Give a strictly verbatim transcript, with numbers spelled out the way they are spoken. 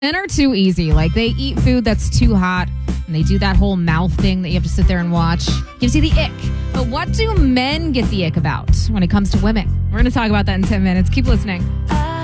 Men are too easy. Like, they eat food that's too hot, and they do that whole mouth thing that you have to sit there and watch. Gives you the ick. But what do men get the ick about when it comes to women? We're going to talk about that in ten minutes. Keep listening. I